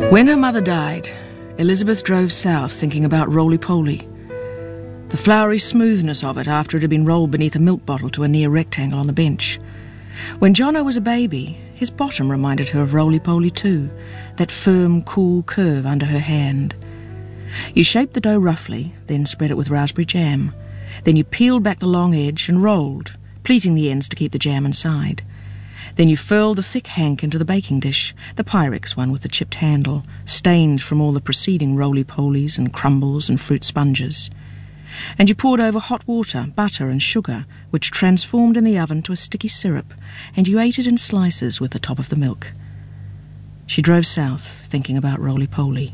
When her mother died, Elizabeth drove south thinking about roly-poly. The flowery smoothness of it after it had been rolled beneath a milk bottle to a near rectangle on the bench. When Jono was a baby, his bottom reminded her of roly-poly too, that firm, cool curve under her hand. You shaped the dough roughly, then spread it with raspberry jam. Then you peeled back the long edge and rolled, pleating the ends to keep the jam inside. Then you furled the thick hank into the baking dish, the Pyrex one with the chipped handle, stained from all the preceding roly-polies and crumbles and fruit sponges. And you poured over hot water, butter and sugar, which transformed in the oven to a sticky syrup, and you ate it in slices with the top of the milk. She drove south, thinking about roly-poly.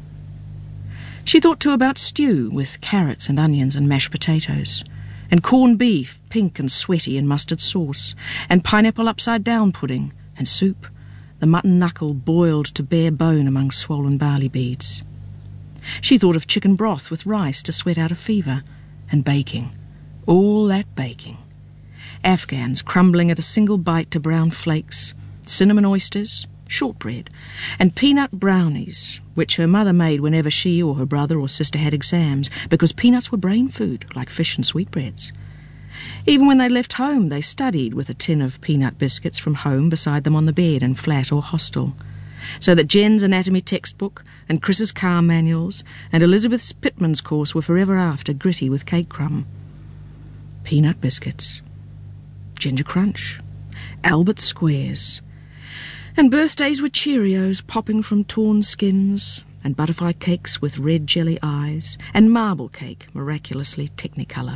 She thought too about stew with carrots and onions and mashed potatoes, and corned beef, pink and sweaty in mustard sauce, and pineapple upside-down pudding, and soup, the mutton knuckle boiled to bare bone among swollen barley beads. She thought of chicken broth with rice to sweat out a fever, and baking, all that baking. Afghans crumbling at a single bite to brown flakes, cinnamon oysters, shortbread, and peanut brownies, which her mother made whenever she or her brother or sister had exams, because peanuts were brain food, like fish and sweetbreads. Even when they left home, they studied with a tin of peanut biscuits from home beside them on the bed in flat or hostel, so that Jen's anatomy textbook and Chris's car manuals and Elizabeth's Pitman's course were forever after gritty with cake crumb. Peanut biscuits, Ginger Crunch, Albert Squares, and birthdays with Cheerios popping from torn skins, and butterfly cakes with red jelly eyes, and marble cake miraculously technicolour.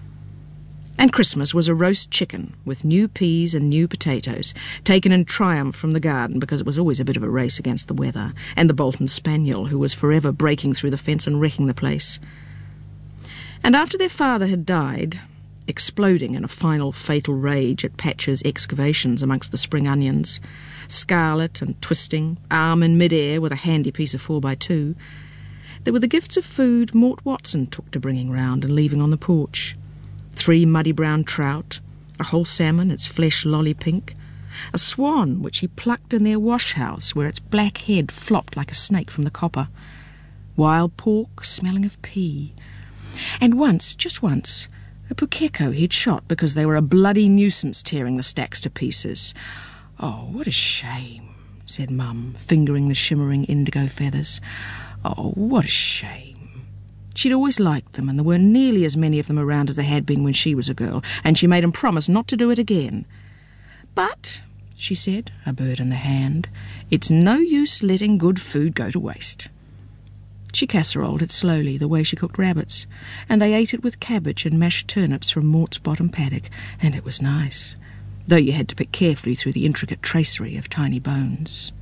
And Christmas was a roast chicken with new peas and new potatoes, taken in triumph from the garden because it was always a bit of a race against the weather, and the Bolton Spaniel, who was forever breaking through the fence and wrecking the place. And after their father had died, exploding in a final fatal rage at Patch's excavations amongst the spring onions, scarlet and twisting, arm in mid-air with a handy piece of 4x2, there were the gifts of food Mort Watson took to bringing round and leaving on the porch. 3 muddy brown trout, a whole salmon, its flesh lolly pink, a swan which he plucked in their wash-house where its black head flopped like a snake from the copper, wild pork smelling of pea, and once, just once, a pukeko he'd shot because they were a bloody nuisance tearing the stacks to pieces. "Oh, what a shame," said Mum, fingering the shimmering indigo feathers. "Oh, what a shame." She'd always liked them, and there weren't nearly as many of them around as there had been when she was a girl, and she made him promise not to do it again. "But," she said, a bird in the hand, "it's no use letting good food go to waste." She casseroled it slowly, the way she cooked rabbits, and they ate it with cabbage and mashed turnips from Mort's bottom paddock, and it was nice, though you had to pick carefully through the intricate tracery of tiny bones.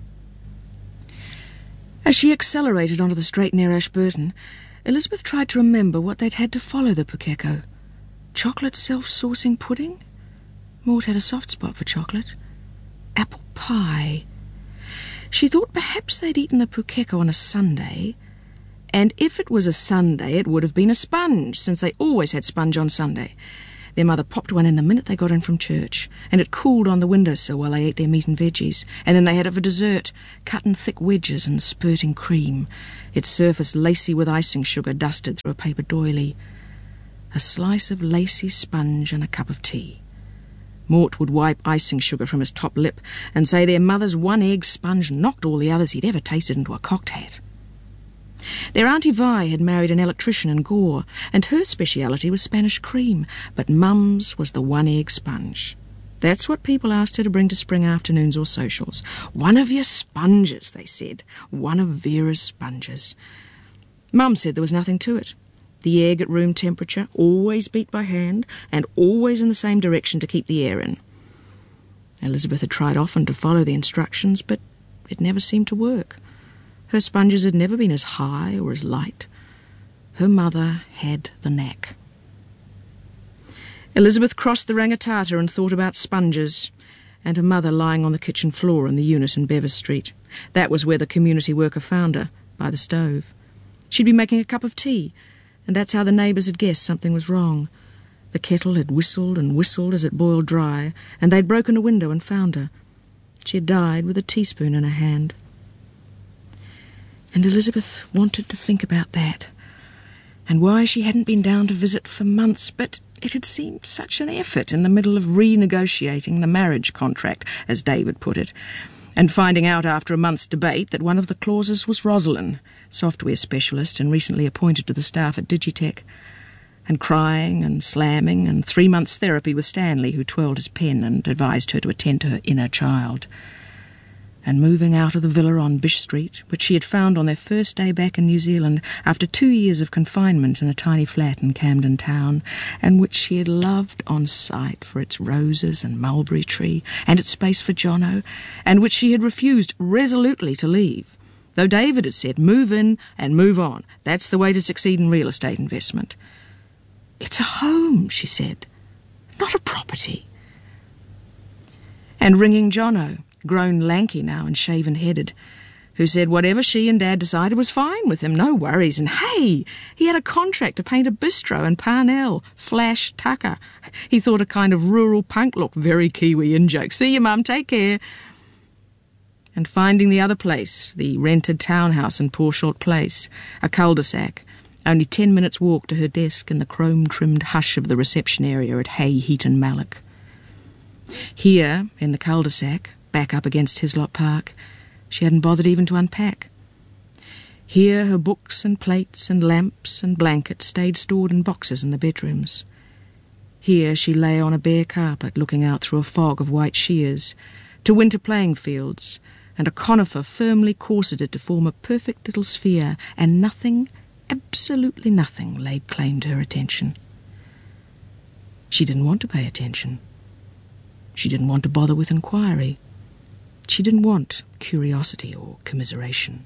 As she accelerated onto the straight near Ashburton, Elizabeth tried to remember what they'd had to follow the pukeko. Chocolate self-saucing pudding? Mort had a soft spot for chocolate. Apple pie. She thought perhaps they'd eaten the pukeko on a Sunday, and if it was a Sunday it would have been a sponge, since they always had sponge on Sunday. Their mother popped one in the minute they got in from church, and it cooled on the windowsill while they ate their meat and veggies, and then they had it for dessert, cut in thick wedges and spurting cream, its surface lacy with icing sugar dusted through a paper doily. A slice of lacy sponge and a cup of tea. Mort would wipe icing sugar from his top lip and say their mother's 1-egg sponge knocked all the others he'd ever tasted into a cocked hat. Their Auntie Vi had married an electrician in Gore, and her speciality was Spanish cream, but Mum's was the 1-egg sponge. That's what people asked her to bring to spring afternoons or socials. "One of your sponges," they said. "One of Vera's sponges." Mum said there was nothing to it. The egg at room temperature, always beat by hand, and always in the same direction to keep the air in. Elizabeth had tried often to follow the instructions, but it never seemed to work. Her sponges had never been as high or as light. Her mother had the knack. Elizabeth crossed the Rangitata and thought about sponges, and her mother lying on the kitchen floor in the unit in Bevis Street. That was where the community worker found her, by the stove. She'd been making a cup of tea, and that's how the neighbours had guessed something was wrong. The kettle had whistled and whistled as it boiled dry, and they'd broken a window and found her. She had died with a teaspoon in her hand. And Elizabeth wanted to think about that, and why she hadn't been down to visit for months, but it had seemed such an effort in the middle of renegotiating the marriage contract, as David put it, and finding out after a month's debate that one of the clauses was Rosalind, software specialist and recently appointed to the staff at Digitech, and crying and slamming and 3 months' therapy with Stanley, who twirled his pen and advised her to attend to her inner child, and moving out of the villa on Bish Street, which she had found on their first day back in New Zealand after 2 years of confinement in a tiny flat in Camden Town, and which she had loved on sight for its roses and mulberry tree and its space for Jono, and which she had refused resolutely to leave, though David had said, "Move in and move on. That's the way to succeed in real estate investment." "It's a home," she said, "not a property." And ringing Jono, grown lanky now and shaven-headed, who said whatever she and Dad decided was fine with him, no worries, and hey, he had a contract to paint a bistro in Parnell, Flash Tucker. He thought a kind of rural punk look, very Kiwi in-joke. "See you, Mum, take care." And finding the other place, the rented townhouse in Porshort Place, a cul-de-sac, only 10 minutes' walk to her desk in the chrome-trimmed hush of the reception area at Hay, Heaton, Mallock. Here, in the cul-de-sac, back up against Hislop Park, she hadn't bothered even to unpack. Here her books and plates and lamps and blankets stayed stored in boxes in the bedrooms. Here she lay on a bare carpet looking out through a fog of white shears to winter playing fields and a conifer firmly corseted to form a perfect little sphere, and nothing, absolutely nothing, laid claim to her attention. She didn't want to pay attention. She didn't want to bother with inquiry. She didn't want curiosity or commiseration.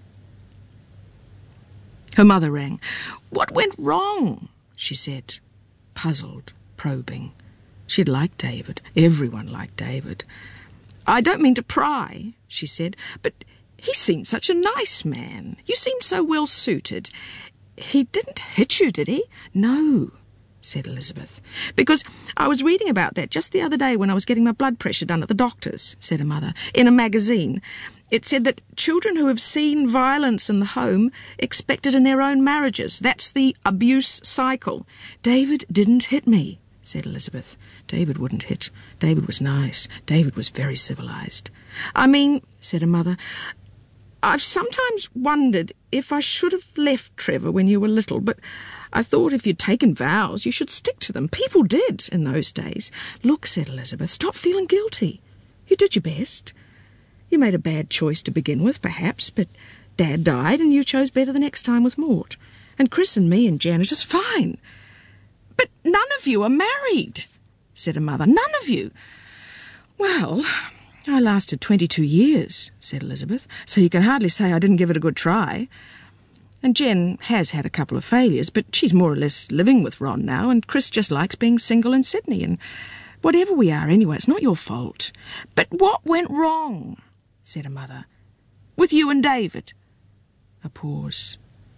Her mother rang. "What went wrong?" she said, puzzled, probing. She'd liked David. Everyone liked David. "I don't mean to pry," she said, "but he seemed such a nice man. You seemed so well suited. He didn't hit you, did he?" "No," said Elizabeth. "Because I was reading about that just the other day when I was getting my blood pressure done at the doctor's," said her mother, "in a magazine. It said that children who have seen violence in the home expect it in their own marriages. That's the abuse cycle." "David didn't hit me," said Elizabeth. "David wouldn't hit. David was nice. David was very civilised." "I mean," said her mother, "I've sometimes wondered if I should have left Trevor when you were little, but I thought if you'd taken vows, you should stick to them. People did in those days." "Look," said Elizabeth, "stop feeling guilty. You did your best. You made a bad choice to begin with, perhaps, but Dad died and you chose better the next time with Mort. And Chris and me and Jan are just fine." "But none of you are married," said her mother. "None of you." "Well, I lasted 22 years, said Elizabeth, "so you can hardly say I didn't give it a good try. And Jen has had a couple of failures, but she's more or less living with Ron now, and Chris just likes being single in Sydney, and whatever we are anyway, it's not your fault." "But what went wrong?" said her mother. "With you and David?" A pause.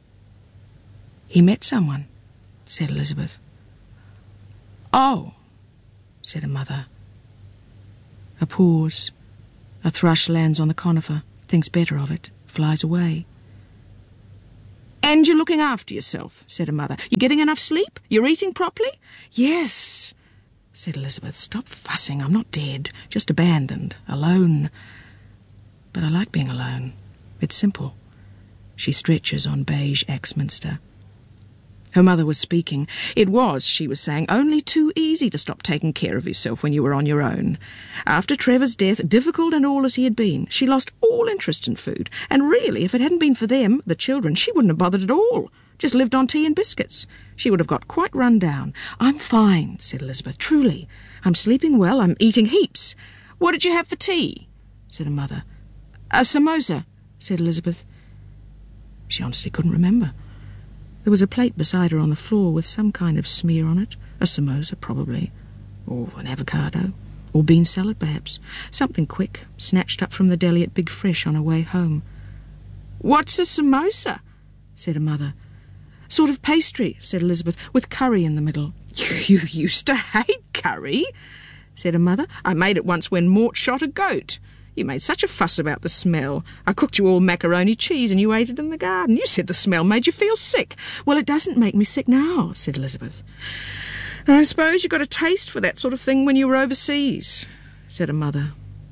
"He met someone," said Elizabeth. "Oh," said her mother. A pause. A thrush lands on the conifer, thinks better of it, flies away. "And you're looking after yourself," said her mother. "You're getting enough sleep? You're eating properly?" "Yes," said Elizabeth. "Stop fussing. I'm not dead, just abandoned, alone. But I like being alone. It's simple." She stretches on beige Axminster. Her mother was speaking. "It was," she was saying, "only too easy to stop taking care of yourself when you were on your own. After Trevor's death, difficult and all as he had been, she lost all interest in food. And really, if it hadn't been for them, the children, she wouldn't have bothered at all. Just lived on tea and biscuits. She would have got quite run down." "I'm fine," said Elizabeth, "truly. I'm sleeping well. I'm eating heaps." "What did you have for tea?" said her mother. "A samosa," said Elizabeth. She honestly couldn't remember. There was a plate beside her on the floor with some kind of smear on it. A samosa, probably. Or an avocado. Or bean salad, perhaps. Something quick, snatched up from the deli at Big Fresh on her way home. "What's a samosa?" said her mother. "Sort of pastry," said Elizabeth, "with curry in the middle." "You used to hate curry," said her mother. "I made it once when Mort shot a goat. You made such a fuss about the smell. I cooked you all macaroni cheese and you ate it in the garden. You said the smell made you feel sick. Well, it doesn't make me sick now, said Elizabeth. I suppose you got a taste for that sort of thing when you were overseas, said her mother.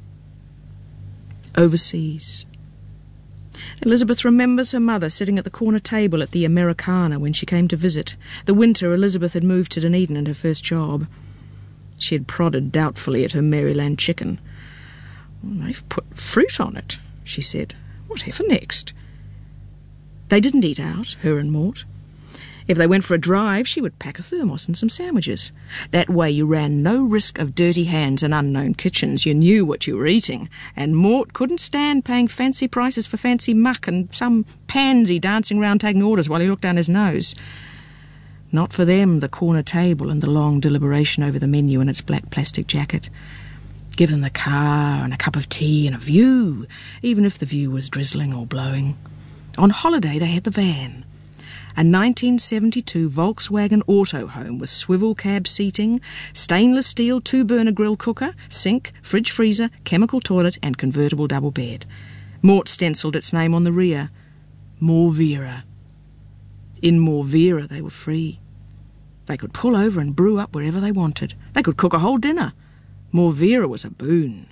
Overseas. Elizabeth remembers her mother sitting at the corner table at the Americana when she came to visit, the winter Elizabeth had moved to Dunedin in her first job. She had prodded doubtfully at her Maryland chicken. "They've put fruit on it," she said. "Whatever next?" They didn't eat out, her and Mort. If they went for a drive, she would pack a thermos and some sandwiches. That way you ran no risk of dirty hands in unknown kitchens. You knew what you were eating, and Mort couldn't stand paying fancy prices for fancy muck and some pansy dancing round taking orders while he looked down his nose. Not for them, the corner table and the long deliberation over the menu in its black plastic jacket. Give them the car and a cup of tea and a view, even if the view was drizzling or blowing. On holiday they had the van. A 1972 Volkswagen auto home with swivel cab seating, stainless steel 2-burner grill cooker, sink, fridge freezer, chemical toilet and convertible double bed. Mort stencilled its name on the rear. Morvera. In Morvera they were free. They could pull over and brew up wherever they wanted. They could cook a whole dinner. Morvera was a boon.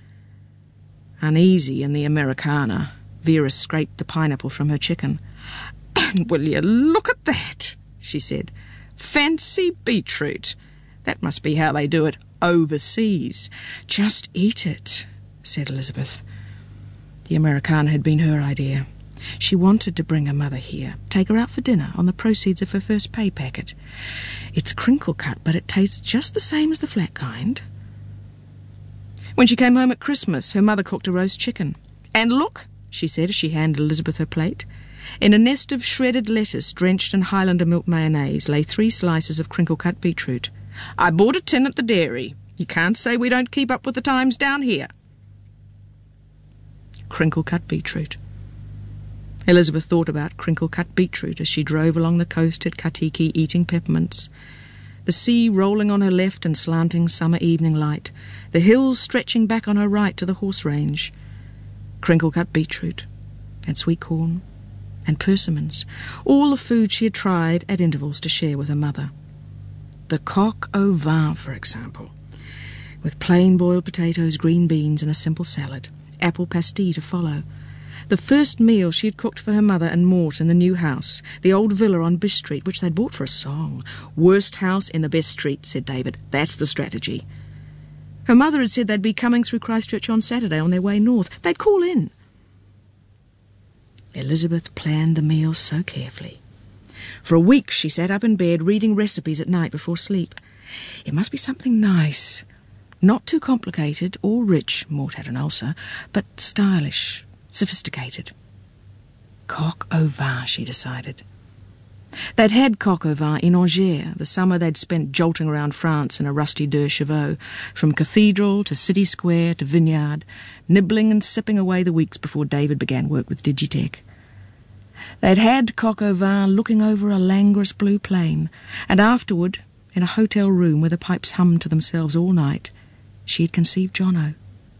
Uneasy in the Americana, Vera scraped the pineapple from her chicken. "And will you look at that?" she said. "Fancy beetroot. That must be how they do it overseas." "Just eat it," said Elizabeth. The Americana had been her idea. She wanted to bring her mother here, take her out for dinner on the proceeds of her first pay packet. It's crinkle cut, but it tastes just the same as the flat kind. When she came home at Christmas, her mother cooked a roast chicken. "And look," she said as she handed Elizabeth her plate. In a nest of shredded lettuce drenched in Highlander milk mayonnaise lay 3 slices of crinkle-cut beetroot. "I bought a tin at the dairy. You can't say we don't keep up with the times down here." Crinkle-cut beetroot. Elizabeth thought about crinkle-cut beetroot as she drove along the coast at Katiki eating peppermints. The sea rolling on her left in slanting summer evening light, the hills stretching back on her right to the horse range. Crinkle-cut beetroot and sweet corn and persimmons, all the food she had tried at intervals to share with her mother. The coq au vin, for example, with plain boiled potatoes, green beans and a simple salad, apple pasty to follow. The first meal she had cooked for her mother and Mort in the new house, the old villa on Bish Street, which they'd bought for a song. "Worst house in the best street," said David. "That's the strategy." Her mother had said they'd be coming through Christchurch on Saturday on their way north. They'd call in. Elizabeth planned the meal so carefully. For a week she sat up in bed reading recipes at night before sleep. It must be something nice. Not too complicated or rich, Mort had an ulcer, but stylish, sophisticated. Coq au vin, she decided. They'd had coq au vin in Angers, the summer they'd spent jolting around France in a rusty deux chevaux, from cathedral to city square to vineyard, nibbling and sipping away the weeks before David began work with Digitech. They'd had coq au vin looking over a languorous blue plain, and afterward, in a hotel room where the pipes hummed to themselves all night, she had conceived Jono.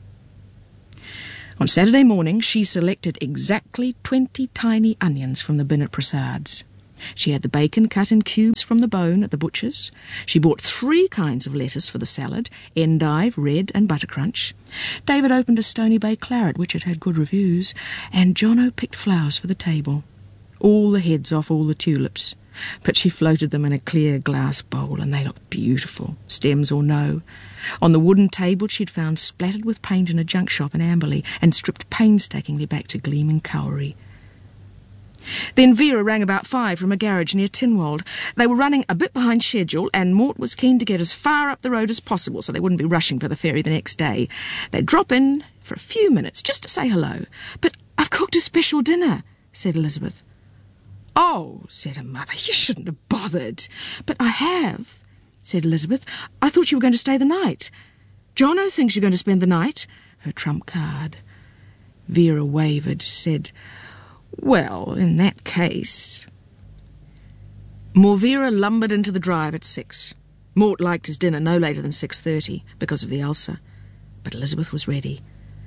On Saturday morning she selected exactly 20 tiny onions from the bin at Prasad's. She had the bacon cut in cubes from the bone at the butcher's. She bought 3 kinds of lettuce for the salad, endive, red and buttercrunch. David opened a Stony Bay claret, which had had good reviews, and Jono picked flowers for the table. All the heads off all the tulips. But she floated them in a clear glass bowl, and they looked beautiful, stems or no. On the wooden table she'd found splattered with paint in a junk shop in Amberley, and stripped painstakingly back to gleaming Cowrie. Then Vera rang about 5 from a garage near Tynwald. They were running a bit behind schedule, and Mort was keen to get as far up the road as possible so they wouldn't be rushing for the ferry the next day. They'd drop in for a few minutes just to say hello. "But I've cooked a special dinner," said Elizabeth. "Oh," said her mother, "you shouldn't have bothered." "But I have," said Elizabeth. "I thought you were going to stay the night." "Jono thinks you're going to spend the night." Her trump card. Vera wavered, said, "Well, in that case." Morvera lumbered into the drive at 6. Mort liked his dinner no later than 6:30 because of the ulcer. But Elizabeth was ready.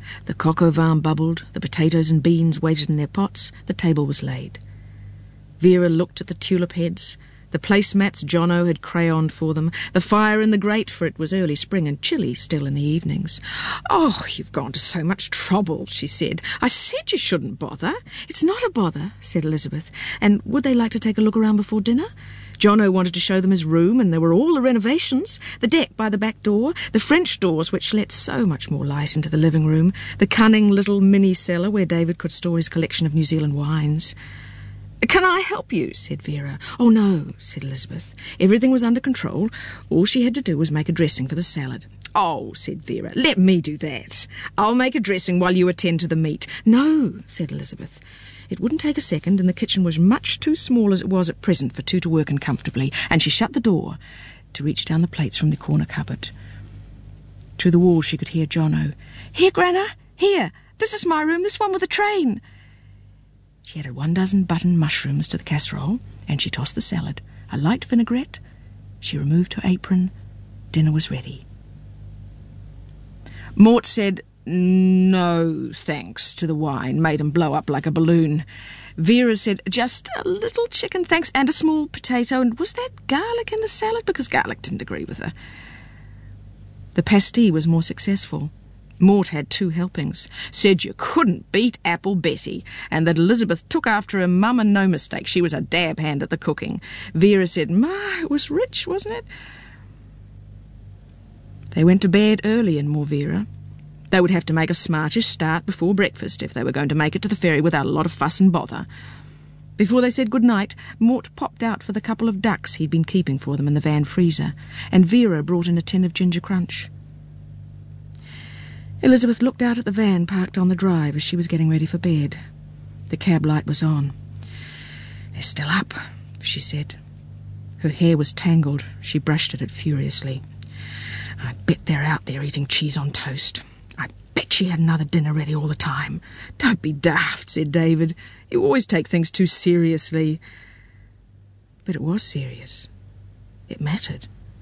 The coq au vin bubbled, the potatoes and beans waited in their pots, the table was laid. Vera looked at the tulip heads, the placemats Jono had crayoned for them, the fire in the grate, for it was early spring and chilly still in the evenings. "Oh, you've gone to so much trouble," she said. "I said you shouldn't bother." "It's not a bother," said Elizabeth. "And would they like to take a look around before dinner?" Jono wanted to show them his room, and there were all the renovations, the deck by the back door, the French doors which let so much more light into the living room, the cunning little mini cellar where David could store his collection of New Zealand wines. "Can I help you?" said Vera. "Oh, no," said Elizabeth. Everything was under control. All she had to do was make a dressing for the salad. "Oh," said Vera, "let me do that. I'll make a dressing while you attend to the meat." "No," said Elizabeth. It wouldn't take a second, and the kitchen was much too small as it was at present for two to work in comfortably, and she shut the door to reach down the plates from the corner cupboard. Through the wall she could hear Jono. "Here, Grandma, here. This is my room, this one with the train." She added 12 button mushrooms to the casserole, and she tossed the salad, a light vinaigrette. She removed her apron. Dinner was ready. Mort said "No, thanks" to the wine, made him blow up like a balloon. Vera said "Just a little chicken, thanks, and a small potato, and was there garlic in the salad?" because garlic didn't agree with her. The pasty was more successful. Mort had 2 helpings, said you couldn't beat Apple Betty, and that Elizabeth took after her mum and no mistake. She was a dab hand at the cooking. Vera said, "Ma, it was rich, wasn't it?" They went to bed early in Morvera. They would have to make a smartish start before breakfast if they were going to make it to the ferry without a lot of fuss and bother. Before they said good night, Mort popped out for the couple of ducks he'd been keeping for them in the van freezer, and Vera brought in a tin of ginger crunch. Elizabeth looked out at the van parked on the drive as she was getting ready for bed. The cab light was on. "They're still up," she said. Her hair was tangled. She brushed at it furiously. "I bet they're out there eating cheese on toast. I bet she had another dinner ready all the time." "Don't be daft," said David. "You always take things too seriously." But it was serious. It mattered.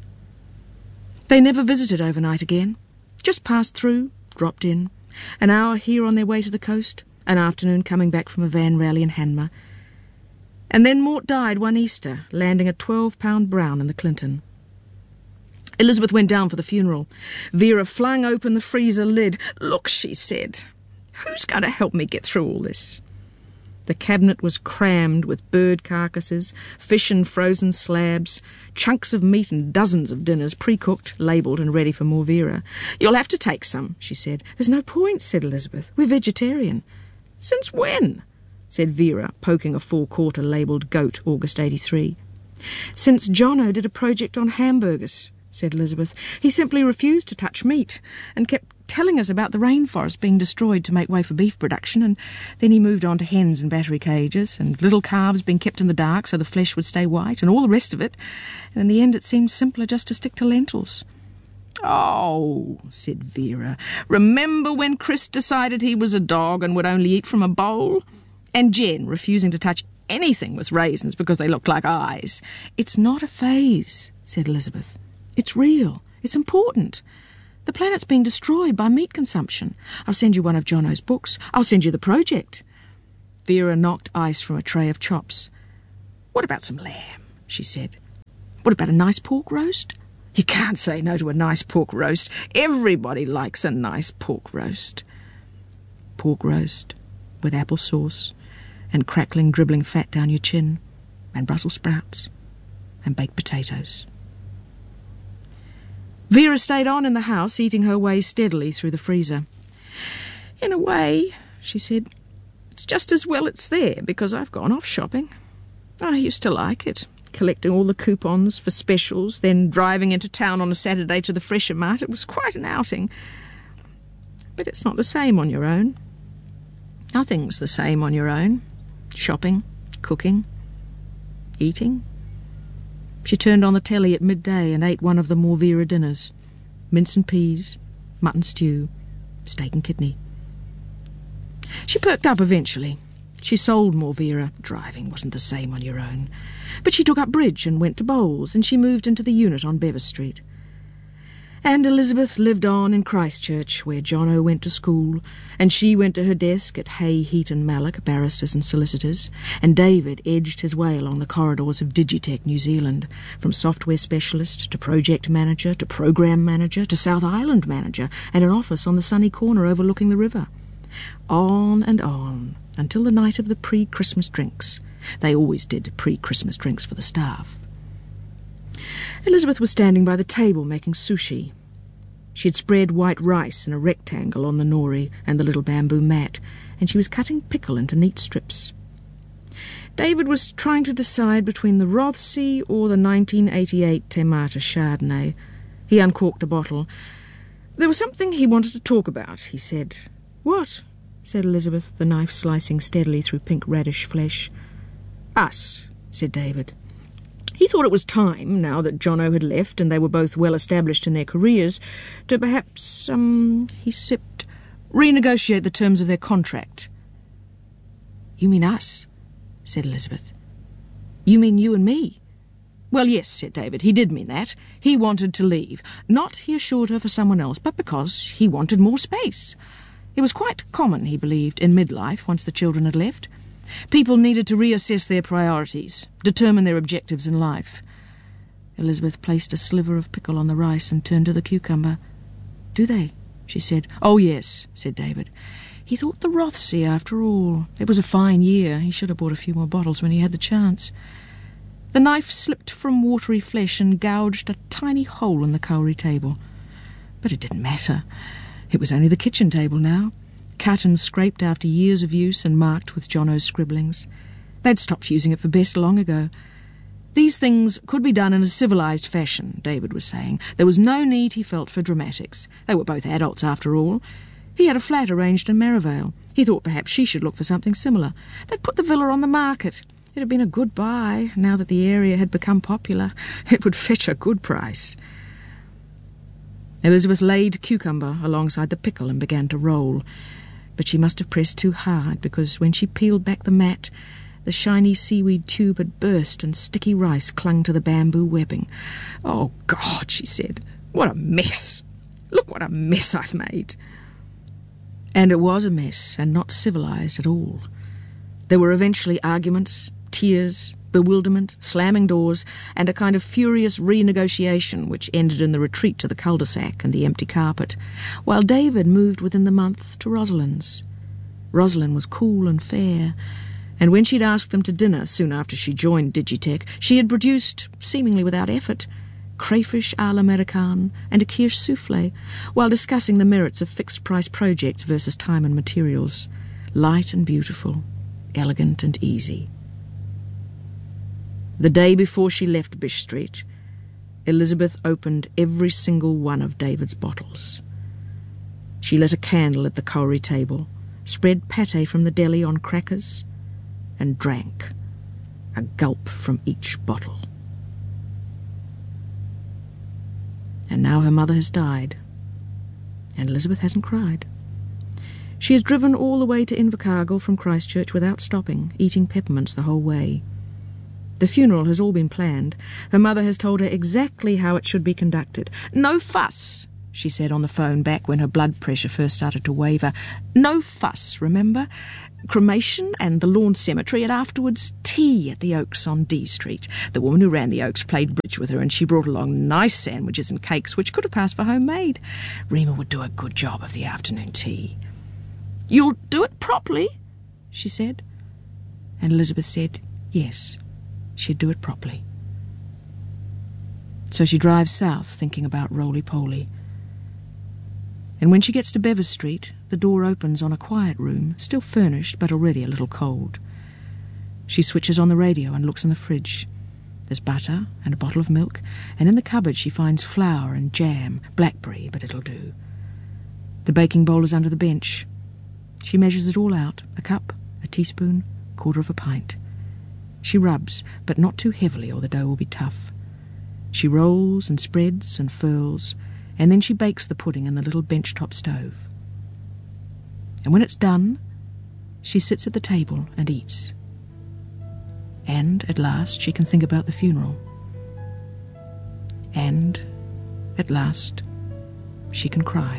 They never visited overnight again. Just passed through, dropped in, an hour here on their way to the coast, an afternoon coming back from a van rally in Hanmer. And then Mort died one Easter, landing a 12-pound brown in the Clinton. Elizabeth went down for the funeral. Vera flung open the freezer lid. "Look," she said, "who's going to help me get through all this?" The cabinet was crammed with bird carcasses, fish and frozen slabs, chunks of meat and dozens of dinners, pre-cooked, labelled and ready for Morvera. "You'll have to take some," she said. "There's no point," said Elizabeth. "We're vegetarian." "Since when?" said Vera, poking a 4-quarter labelled goat, August 83. "Since Jono did a project on hamburgers," said Elizabeth. "He simply refused to touch meat and kept telling us about the rainforest being destroyed to make way for beef production, and then he moved on to hens and battery cages, and little calves being kept in the dark so the flesh would stay white, and all the rest of it, and in the end it seemed simpler just to stick to lentils." "Oh," said Vera, "remember when Chris decided he was a dog and would only eat from a bowl? And Jen refusing to touch anything with raisins because they looked like eyes." "It's not a phase," said Elizabeth. "It's real. It's important. The planet's being destroyed by meat consumption. I'll send you one of Jono's books. I'll send you the project." Vera knocked ice from a tray of chops. "What about some lamb?" she said. "What about a nice pork roast?" "You can't say no to a nice pork roast. Everybody likes a nice pork roast." Pork roast with apple sauce and crackling, dribbling fat down your chin, and Brussels sprouts and baked potatoes. Vera stayed on in the house, eating her way steadily through the freezer. "In a way," she said, "it's just as well it's there, because I've gone off shopping. I used to like it, collecting all the coupons for specials, then driving into town on a Saturday to the Fresher Mart. It was quite an outing. But it's not the same on your own. Nothing's the same on your own. Shopping, cooking, eating." She turned on the telly at midday and ate one of the Morvera dinners. Mince and peas, mutton stew, steak and kidney. She perked up eventually. She sold Morvera. Driving wasn't the same on your own. But she took up bridge and went to bowls, and she moved into the unit on Bevis Street. And Elizabeth lived on in Christchurch, where Jono went to school, and she went to her desk at Hay, Heat and Mallock, barristers and solicitors, and David edged his way along the corridors of Digitech New Zealand, from software specialist to project manager to program manager to South Island manager, and an office on the sunny corner overlooking the river. On and on, until the night of the pre-Christmas drinks. They always did pre-Christmas drinks for the staff. Elizabeth was standing by the table making sushi. She had spread white rice in a rectangle on the nori and the little bamboo mat, and she was cutting pickle into neat strips. David was trying to decide between the Rothsey or the 1988 Te Mata Chardonnay. He uncorked a bottle. There was something he wanted to talk about, he said. "What?" said Elizabeth, the knife slicing steadily through pink radish flesh. "Us," said David. He thought it was time, now that Jono had left and they were both well established in their careers, to perhaps, he sipped, renegotiate the terms of their contract. "You mean us?" said Elizabeth. "You mean you and me?" "Well, yes," said David, he did mean that. He wanted to leave. Not, he assured her, for someone else, but because he wanted more space. It was quite common, he believed, in midlife, once the children had left. People needed to reassess their priorities, determine their objectives in life. Elizabeth placed a sliver of pickle on the rice and turned to the cucumber. "Do they?" she said. "Oh, yes," said David. He thought the Rothsey, after all. It was a fine year. He should have bought a few more bottles when he had the chance. The knife slipped from watery flesh and gouged a tiny hole in the kauri table. But it didn't matter. It was only the kitchen table now, cut and scraped after years of use and marked with Jono's scribblings. They'd stopped using it for best long ago. These things could be done in a civilised fashion, David was saying. There was no need, he felt, for dramatics. They were both adults, after all. He had a flat arranged in Merivale. He thought perhaps she should look for something similar. They'd put the villa on the market. It had been a good buy. Now that the area had become popular, it would fetch a good price. Elizabeth laid cucumber alongside the pickle and began to roll. But she must have pressed too hard, because when she peeled back the mat, the shiny seaweed tube had burst and sticky rice clung to the bamboo webbing. "Oh, God," she said, "what a mess! Look what a mess I've made." And it was a mess, and not civilised at all. There were eventually arguments, tears, bewilderment, slamming doors, and a kind of furious renegotiation which ended in the retreat to the cul-de-sac and the empty carpet, while David moved within the month to Rosalind's. Rosalind was cool and fair, and when she'd asked them to dinner soon after she joined Digitech, she had produced, seemingly without effort, crayfish à l'américaine and a quiche soufflé, while discussing the merits of fixed-price projects versus time and materials. Light and beautiful, elegant and easy. The day before she left Bish Street, Elizabeth opened every single one of David's bottles. She lit a candle at the kauri table, spread pâté from the deli on crackers, and drank, a gulp from each bottle. And now her mother has died, and Elizabeth hasn't cried. She has driven all the way to Invercargill from Christchurch without stopping, eating peppermints the whole way. The funeral has all been planned. Her mother has told her exactly how it should be conducted. "No fuss," she said on the phone back when her blood pressure first started to waver. "No fuss, remember? Cremation and the lawn cemetery, and afterwards tea at the Oaks on D Street. The woman who ran the Oaks played bridge with her, and she brought along nice sandwiches and cakes which could have passed for homemade. Rima would do a good job of the afternoon tea." "You'll do it properly?" she said. And Elizabeth said yes, she'd do it properly. So she drives south, thinking about roly-poly. And when she gets to Bevis Street, the door opens on a quiet room, still furnished but already a little cold. She switches on the radio and looks in the fridge. There's butter and a bottle of milk, and in the cupboard she finds flour and jam, blackberry, but it'll do. The baking bowl is under the bench. She measures it all out, a cup, a teaspoon, quarter of a pint. She rubs, but not too heavily or the dough will be tough. She rolls and spreads and furls, and then she bakes the pudding in the little bench-top stove. And when it's done, she sits at the table and eats. And, at last, she can think about the funeral. And, at last, she can cry.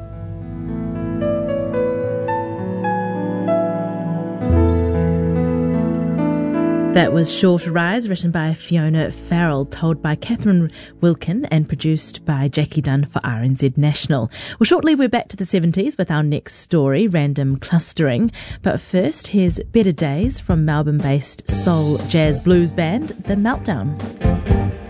That was Sure to Rise, written by Fiona Farrell, told by Catherine Wilkin and produced by Jackie Dunn for RNZ National. Well, shortly we're back to the 70s with our next story, Random Clustering. But first, here's Better Days from Melbourne-based soul jazz blues band The Meltdown.